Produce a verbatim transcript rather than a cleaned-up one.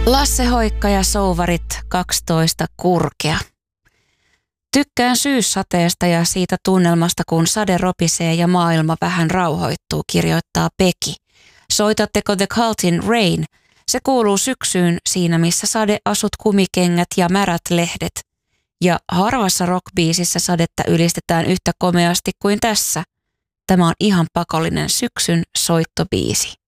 Lasse Hoikka ja Souvarit kaksitoista kurkea. Tykkään syyssateesta ja siitä tunnelmasta, kun sade ropisee ja maailma vähän rauhoittuu, kirjoittaa Peki. Soitatteko The Cultin Rain? Se kuuluu syksyyn siinä, missä sade, asut, kumikengät ja märät lehdet. Ja harvassa rockbiisissä sadetta ylistetään yhtä komeasti kuin tässä. Tämä on ihan pakollinen syksyn soittobiisi.